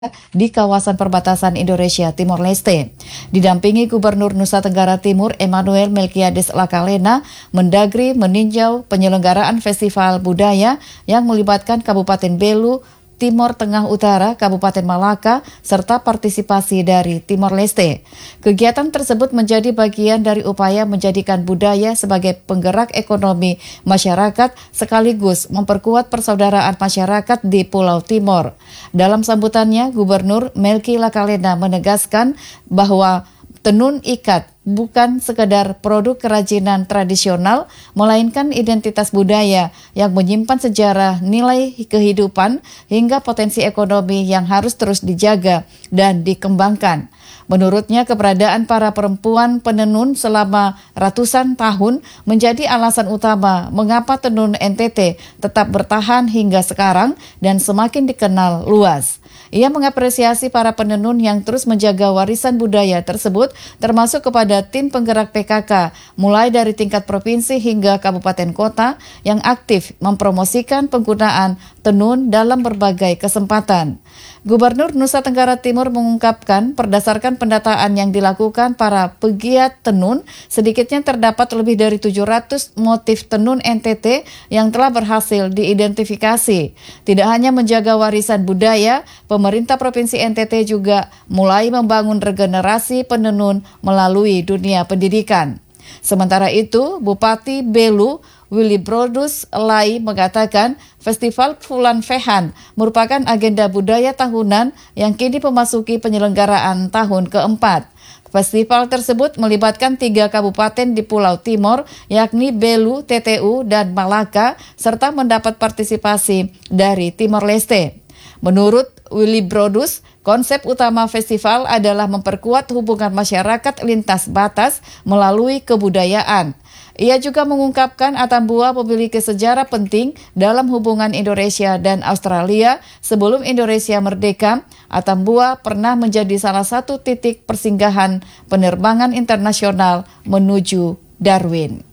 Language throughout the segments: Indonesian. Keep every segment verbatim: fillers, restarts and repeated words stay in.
di kawasan perbatasan Indonesia Timor Leste. Didampingi Gubernur Nusa Tenggara Timur Emmanuel Melkiades Lakalena, Mendagri meninjau penyelenggaraan festival budaya yang melibatkan Kabupaten Belu, Timor Tengah Utara, Kabupaten Malaka, serta partisipasi dari Timor Leste. Kegiatan tersebut menjadi bagian dari upaya menjadikan budaya sebagai penggerak ekonomi masyarakat sekaligus memperkuat persaudaraan masyarakat di Pulau Timor. Dalam sambutannya, Gubernur Melki Lakalena menegaskan bahwa tenun ikat bukan sekadar produk kerajinan tradisional, melainkan identitas budaya yang menyimpan sejarah, nilai kehidupan, hingga potensi ekonomi yang harus terus dijaga dan dikembangkan. Menurutnya, keberadaan para perempuan penenun selama ratusan tahun menjadi alasan utama mengapa tenun N T T tetap bertahan hingga sekarang dan semakin dikenal luas. Ia mengapresiasi para penenun yang terus menjaga warisan budaya tersebut, termasuk kepada tim penggerak P K K, mulai dari tingkat provinsi hingga kabupaten kota yang aktif mempromosikan penggunaan tenun dalam berbagai kesempatan. Gubernur Nusa Tenggara Timur mengungkapkan berdasarkan pendataan yang dilakukan para pegiat tenun, sedikitnya terdapat lebih dari tujuh ratus motif tenun N T T yang telah berhasil diidentifikasi. Tidak hanya menjaga warisan budaya, pemerintah Provinsi N T T juga mulai membangun regenerasi penenun melalui dunia pendidikan. Sementara itu, Bupati Belu Willybrodus Lai mengatakan Festival Fulan Fehan merupakan agenda budaya tahunan yang kini memasuki penyelenggaraan tahun keempat. Festival tersebut melibatkan tiga kabupaten di Pulau Timor, yakni Belu, T T U, dan Malaka, serta mendapat partisipasi dari Timor Leste. Menurut Willybrodus, konsep utama festival adalah memperkuat hubungan masyarakat lintas batas melalui kebudayaan. Ia juga mengungkapkan Atambua memiliki sejarah penting dalam hubungan Indonesia dan Australia. Sebelum Indonesia merdeka, Atambua pernah menjadi salah satu titik persinggahan penerbangan internasional menuju Darwin.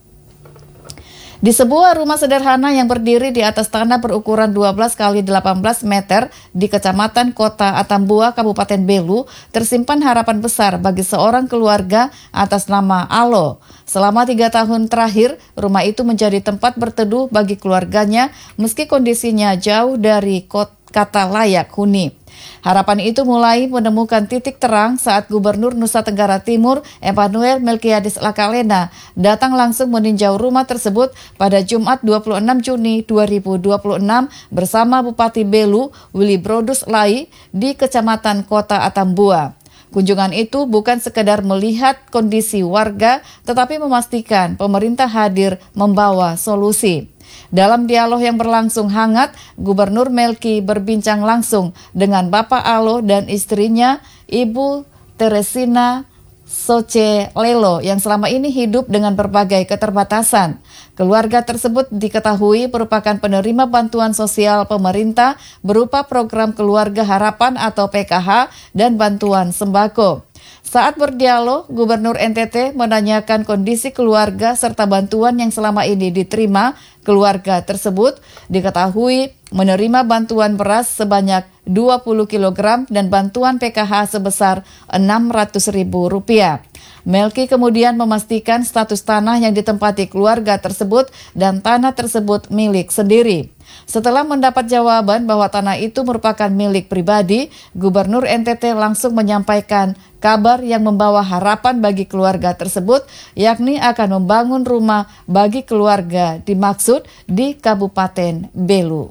Di sebuah rumah sederhana yang berdiri di atas tanah berukuran dua belas kali delapan belas meter di Kecamatan Kota Atambua, Kabupaten Belu, tersimpan harapan besar bagi seorang keluarga atas nama Alo. Selama tiga tahun terakhir, rumah itu menjadi tempat berteduh bagi keluarganya meski kondisinya jauh dari kata layak huni. Harapan itu mulai menemukan titik terang saat Gubernur Nusa Tenggara Timur Emmanuel Melkiades Lakalena datang langsung meninjau rumah tersebut pada Jumat dua puluh enam Juni dua ribu dua puluh enam bersama Bupati Belu Willybrodus Lai di Kecamatan Kota Atambua. Kunjungan itu bukan sekedar melihat kondisi warga, tetapi memastikan pemerintah hadir membawa solusi. Dalam dialog yang berlangsung hangat, Gubernur Melki berbincang langsung dengan Bapak Alo dan istrinya, Ibu Teresina Soce Lelo, yang selama ini hidup dengan berbagai keterbatasan. Keluarga tersebut diketahui merupakan penerima bantuan sosial pemerintah berupa program Keluarga Harapan atau P K H dan bantuan sembako. Saat berdialog, Gubernur N T T menanyakan kondisi keluarga serta bantuan yang selama ini diterima keluarga tersebut. Diketahui menerima bantuan beras sebanyak dua puluh kilogram dan bantuan P K H sebesar enam ratus ribu rupiah. Melki kemudian memastikan status tanah yang ditempati keluarga tersebut dan tanah tersebut milik sendiri. Setelah mendapat jawaban bahwa tanah itu merupakan milik pribadi, Gubernur N T T langsung menyampaikan kabar yang membawa harapan bagi keluarga tersebut, yakni akan membangun rumah bagi keluarga dimaksud di Kabupaten Belu.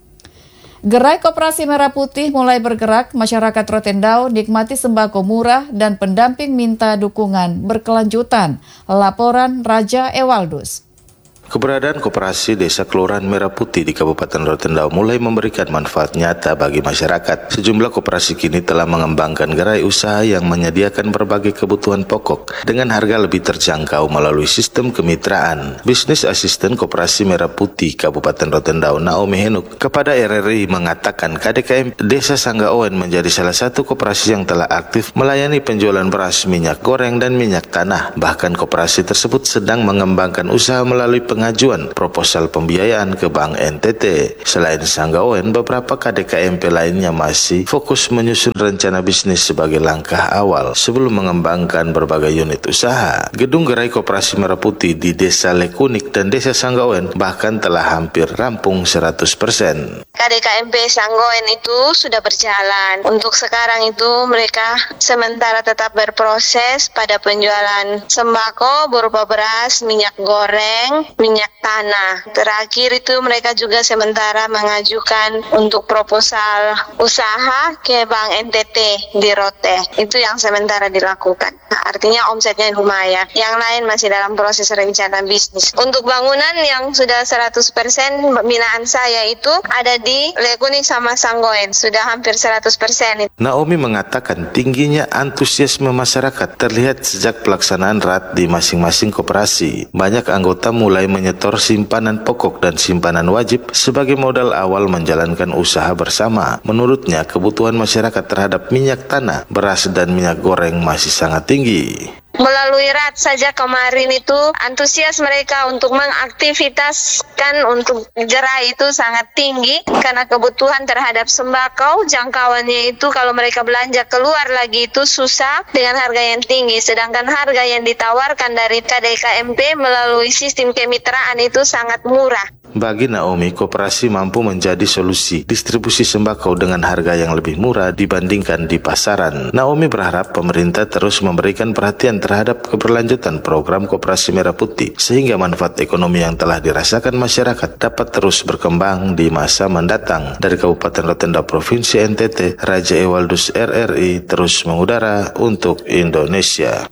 Gerai Koperasi Merah Putih mulai bergerak, masyarakat Rotendao nikmati sembako murah dan pendamping minta dukungan berkelanjutan. Laporan Raja Ewaldus. Keberadaan Koperasi Desa Kelurahan Merah Putih di Kabupaten Rotendao mulai memberikan manfaat nyata bagi masyarakat. Sejumlah koperasi kini telah mengembangkan gerai usaha yang menyediakan berbagai kebutuhan pokok dengan harga lebih terjangkau melalui sistem kemitraan. Bisnis Asisten Koperasi Merah Putih Kabupaten Rotendao, Naomi Henuk, kepada R R I mengatakan K D K M Desa Sanggaoen menjadi salah satu koperasi yang telah aktif melayani penjualan beras, minyak goreng, dan minyak tanah. Bahkan koperasi tersebut sedang mengembangkan usaha melalui pengajuan proposal pembiayaan ke Bank N T T. Selain Sanggaoen, beberapa K D K M P lainnya masih fokus menyusun rencana bisnis sebagai langkah awal sebelum mengembangkan berbagai unit usaha. Gedung gerai Koperasi Merah Putih di Desa Lekunik dan Desa Sanggaoen bahkan telah hampir rampung seratus persen. K D K M P Sanggaoen itu sudah berjalan. Untuk sekarang itu mereka sementara tetap berproses pada penjualan sembako berupa beras, minyak goreng, minyak tanah. Terakhir itu mereka juga sementara mengajukan untuk proposal usaha ke Bank N T T di Rote. Itu yang sementara dilakukan. Artinya omsetnya lumayan. Yang lain masih dalam proses rencana bisnis. Untuk bangunan yang sudah seratus persen binaan saya itu ada di Lekunik sama Sanggaoen. Sudah hampir seratus persen. Naomi mengatakan tingginya antusiasme masyarakat terlihat sejak pelaksanaan R A T di masing-masing koperasi. Banyak anggota mulai menyetor simpanan pokok dan simpanan wajib sebagai modal awal menjalankan usaha bersama. Menurutnya, kebutuhan masyarakat terhadap minyak tanah, beras, dan minyak goreng masih sangat tinggi. Melalui R A T saja kemarin itu antusias mereka untuk mengaktivitaskan untuk gerai itu sangat tinggi karena kebutuhan terhadap sembako jangkauannya itu kalau mereka belanja keluar lagi itu susah dengan harga yang tinggi, sedangkan harga yang ditawarkan dari K D K M P melalui sistem kemitraan itu sangat murah. Bagi Naomi, koperasi mampu menjadi solusi distribusi sembako dengan harga yang lebih murah dibandingkan di pasaran. Naomi berharap pemerintah terus memberikan perhatian terhadap keberlanjutan program Koperasi Merah Putih sehingga manfaat ekonomi yang telah dirasakan masyarakat dapat terus berkembang di masa mendatang. Dari Kabupaten Rotenda Provinsi N T T, Raja Ewaldus R R I terus mengudara untuk Indonesia.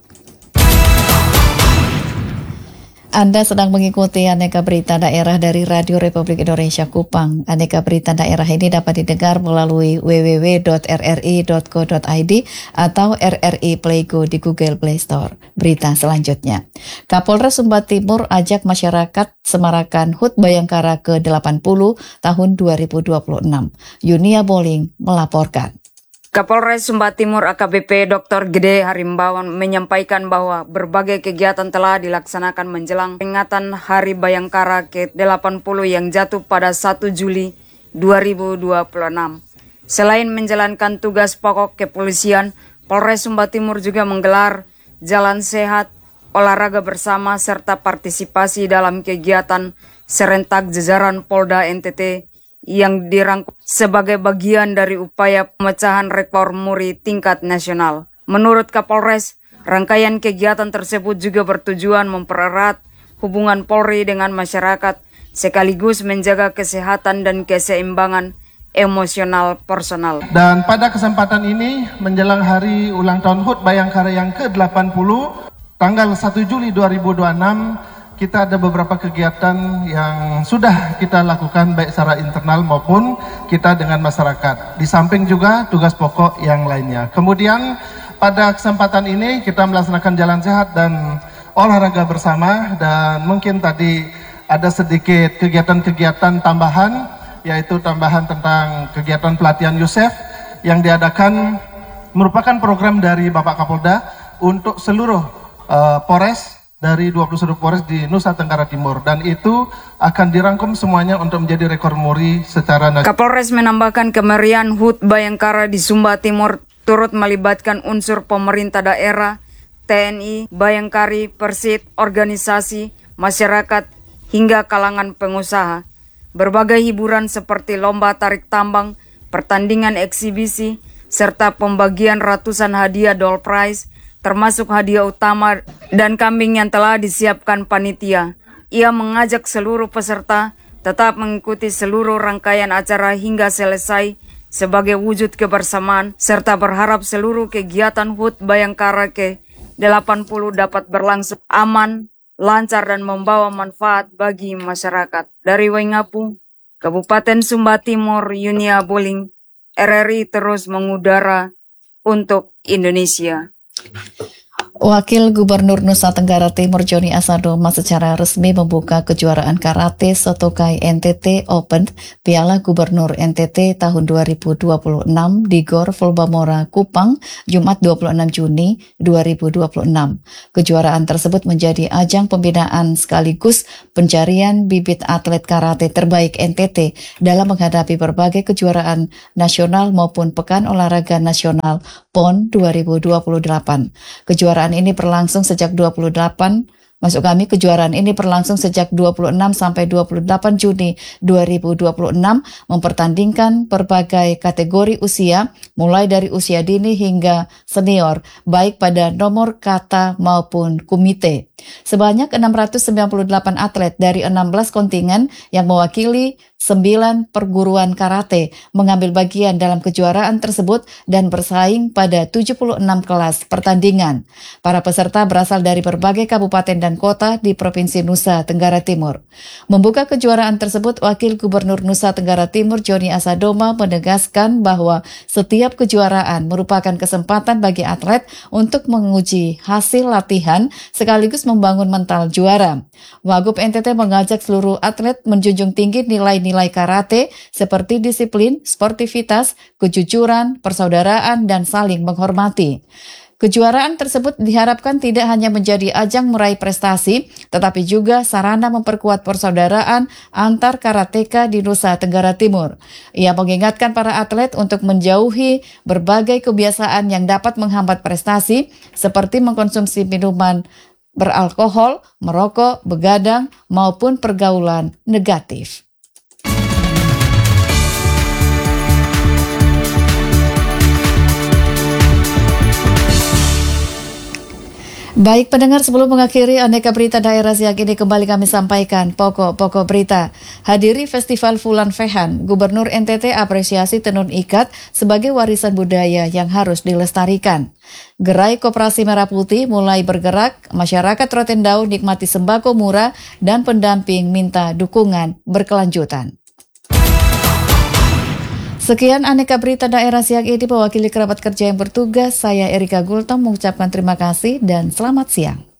Anda sedang mengikuti Aneka Berita Daerah dari Radio Republik Indonesia Kupang. Aneka Berita Daerah ini dapat didengar melalui w w w dot r r i dot co dot i d atau R R I Play Go di Google Play Store. Berita selanjutnya. Kapolres Sumba Timur ajak masyarakat semarakan H U T Bayangkara ke delapan puluh tahun dua ribu dua puluh enam. Yunia Boling melaporkan. Kapolres Sumba Timur A K B P Doktor Gede Harimbawan menyampaikan bahwa berbagai kegiatan telah dilaksanakan menjelang peringatan Hari Bayangkara ke delapan puluh yang jatuh pada satu Juli dua ribu dua puluh enam. Selain menjalankan tugas pokok kepolisian, Polres Sumba Timur juga menggelar jalan sehat, olahraga bersama serta partisipasi dalam kegiatan serentak jajaran Polda N T T yang dirangkum sebagai bagian dari upaya pemecahan rekor muri tingkat nasional. Menurut Kapolres, rangkaian kegiatan tersebut juga bertujuan mempererat hubungan Polri dengan masyarakat sekaligus menjaga kesehatan dan keseimbangan emosional personal. Dan pada kesempatan ini menjelang hari ulang tahun H U T Bayangkara yang ke delapan puluh tanggal satu Juli dua ribu dua puluh enam, kita ada beberapa kegiatan yang sudah kita lakukan baik secara internal maupun kita dengan masyarakat. Di samping juga tugas pokok yang lainnya. Kemudian pada kesempatan ini kita melaksanakan jalan sehat dan olahraga bersama, dan mungkin tadi ada sedikit kegiatan-kegiatan tambahan, yaitu tambahan tentang kegiatan pelatihan Yusef yang diadakan merupakan program dari Bapak Kapolda untuk seluruh uh, Polres dari dua puluh satu Polres di Nusa Tenggara Timur, dan itu akan dirangkum semuanya untuk menjadi rekor muri secara nasional. Kapolres menambahkan kemeriahan H U T Bayangkara di Sumba Timur turut melibatkan unsur pemerintah daerah, T N I, Bayangkari, Persit, organisasi, masyarakat, hingga kalangan pengusaha. Berbagai hiburan seperti lomba tarik tambang, pertandingan eksibisi, serta pembagian ratusan hadiah door prize, termasuk hadiah utama dan kambing yang telah disiapkan panitia. Ia mengajak seluruh peserta tetap mengikuti seluruh rangkaian acara hingga selesai sebagai wujud kebersamaan, serta berharap seluruh kegiatan H U T Bayangkara ke delapan puluh dapat berlangsung aman, lancar, dan membawa manfaat bagi masyarakat. Dari Waingapu, Kabupaten Sumba Timur, Yunia Boling, R R I terus mengudara untuk Indonesia. Wakil Gubernur Nusa Tenggara Timur Joni Asadoma secara resmi membuka kejuaraan karate Sotokai N T T Open Piala Gubernur N T T tahun dua ribu dua puluh enam di Gor Fulbamora, Kupang, Jumat dua puluh enam Juni dua ribu dua puluh enam. Kejuaraan tersebut menjadi ajang pembinaan sekaligus pencarian bibit atlet karate terbaik N T T dalam menghadapi berbagai kejuaraan nasional maupun Pekan Olahraga Nasional P O N dua ribu dua puluh delapan. Kejuaraan ini berlangsung sejak dua puluh delapan Masuk kami, kejuaraan ini berlangsung sejak dua puluh enam sampai dua puluh delapan Juni dua ribu dua puluh enam, mempertandingkan berbagai kategori usia, mulai dari usia dini hingga senior, baik pada nomor kata maupun kumite. Sebanyak enam ratus sembilan puluh delapan atlet dari enam belas kontingen yang mewakili sembilan perguruan karate mengambil bagian dalam kejuaraan tersebut dan bersaing pada tujuh puluh enam kelas pertandingan. Para peserta berasal dari berbagai kabupaten dan kota di Provinsi Nusa Tenggara Timur. Membuka kejuaraan tersebut, Wakil Gubernur Nusa Tenggara Timur Joni Asadoma menegaskan bahwa setiap kejuaraan merupakan kesempatan bagi atlet untuk menguji hasil latihan sekaligus membangun mental juara. Wagub N T T mengajak seluruh atlet menjunjung tinggi nilai-nilai karate seperti disiplin, sportivitas, kejujuran, persaudaraan, dan saling menghormati. Kejuaraan tersebut diharapkan tidak hanya menjadi ajang meraih prestasi, tetapi juga sarana memperkuat persaudaraan antar karateka di Nusa Tenggara Timur. Ia mengingatkan para atlet untuk menjauhi berbagai kebiasaan yang dapat menghambat prestasi, seperti mengkonsumsi minuman beralkohol, merokok, begadang, maupun pergaulan negatif. Baik pendengar, sebelum mengakhiri aneka berita daerah siang ini, kembali kami sampaikan pokok-pokok berita. Hadiri Festival Fulan Fehan, Gubernur N T T apresiasi tenun ikat sebagai warisan budaya yang harus dilestarikan. Gerai Koperasi Merah Putih mulai bergerak, masyarakat Rotendao nikmati sembako murah dan pendamping minta dukungan berkelanjutan. Sekian aneka berita daerah siang ini, mewakili kerabat kerja yang bertugas, saya Erika Gultom mengucapkan terima kasih dan selamat siang.